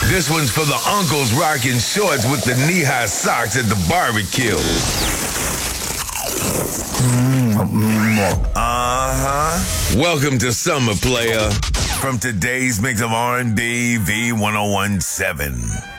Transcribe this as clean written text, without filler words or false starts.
This one's for the uncles rocking shorts with the knee-high socks at the barbecue. Welcome to Summer, player. From today's mix of R&B V1017.